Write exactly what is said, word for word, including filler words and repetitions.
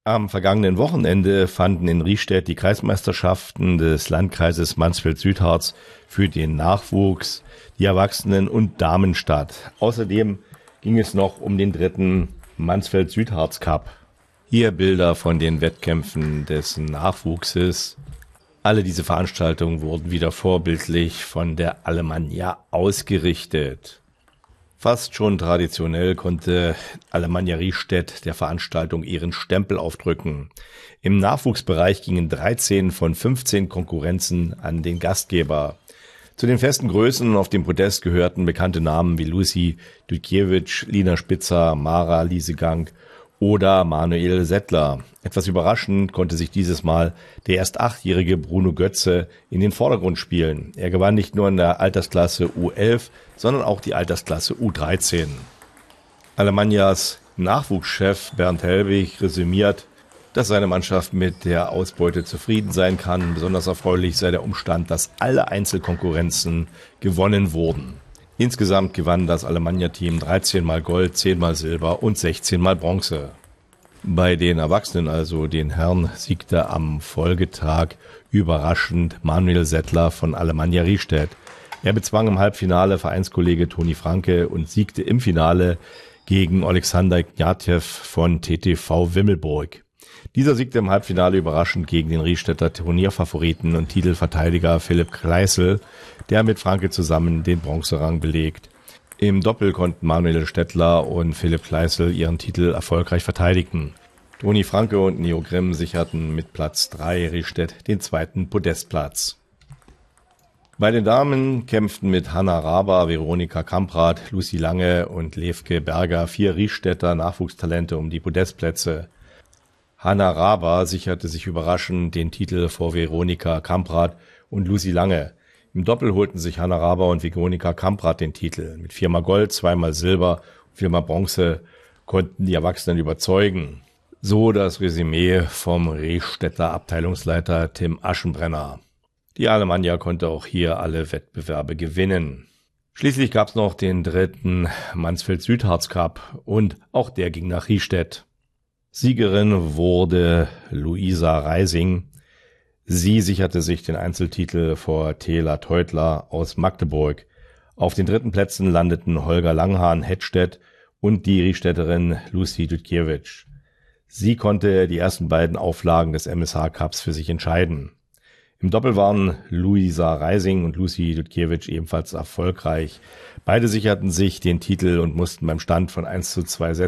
Am vergangenen Wochenende fanden in Riestedt die Kreismeisterschaften des Landkreises Mansfeld-Südharz für den Nachwuchs, die Erwachsenen und Damen statt. Außerdem ging es noch um den dritten Mansfeld-Südharz Cup. Hier Bilder von den Wettkämpfen des Nachwuchses. Alle diese Veranstaltungen wurden wieder vorbildlich von der Alemannia ausgerichtet. Fast schon traditionell konnte Alemannia Riestedt der Veranstaltung ihren Stempel aufdrücken. Im Nachwuchsbereich gingen dreizehn von fünfzehn Konkurrenzen an den Gastgeber. Zu den festen Größen auf dem Podest gehörten bekannte Namen wie Lucy Dudkiewicz, Lina Spitzer, Mara Liesegang oder Manuel Settler. Etwas überraschend konnte sich dieses Mal der erst achtjährige Bruno Götze in den Vordergrund spielen. Er gewann nicht nur in der Altersklasse U elf, sondern auch die Altersklasse U dreizehn. Alemannias Nachwuchschef Bernd Helbig resümiert, dass seine Mannschaft mit der Ausbeute zufrieden sein kann. Besonders erfreulich sei der Umstand, dass alle Einzelkonkurrenzen gewonnen wurden. Insgesamt gewann das Alemannia-Team dreizehn Mal Gold, zehn Mal Silber und sechzehn Mal Bronze. Bei den Erwachsenen, also den Herren, siegte am Folgetag überraschend Manuel Settler von Alemannia Riestedt. Er bezwang im Halbfinale Vereinskollege Toni Franke und siegte im Finale gegen Alexander Ignatjew von T T V Wimmelburg. Dieser siegte im Halbfinale überraschend gegen den Riestedter Turnierfavoriten und Titelverteidiger Philipp Kleißl, der mit Franke zusammen den Bronzerang belegt. Im Doppel konnten Manuel Stettler und Philipp Kleißl ihren Titel erfolgreich verteidigen. Toni Franke und Neo Grimm sicherten mit Platz drei Riestedt den zweiten Podestplatz. Bei den Damen kämpften mit Hanna Raber, Veronika Kamprad, Lucy Lange und Levke Berger vier Riestedter Nachwuchstalente um die Podestplätze. Hanna Raber sicherte sich überraschend den Titel vor Veronika Kamprad und Lucy Lange. Im Doppel holten sich Hanna Raber und Veronika Kamprad den Titel. Mit viermal Gold, zweimal Silber und viermal Bronze konnten die Erwachsenen überzeugen. So das Resümee vom Riestedter Abteilungsleiter Tim Aschenbrenner. Die Alemannia konnte auch hier alle Wettbewerbe gewinnen. Schließlich gab es noch den dritten Mansfeld-Südharz Cup und auch der ging nach Riestedt. Siegerin wurde Luisa Reising. Sie sicherte sich den Einzeltitel vor Tela Teutler aus Magdeburg. Auf den dritten Plätzen landeten Holger Langhahn-Hettstedt und die Riestedterin Lucy Dudkiewicz. Sie konnte die ersten beiden Auflagen des M S H Cups für sich entscheiden. Im Doppel waren Luisa Reising und Lucy Dudkiewicz ebenfalls erfolgreich. Beide sicherten sich den Titel und mussten beim Stand von eins zu zwei Sätzen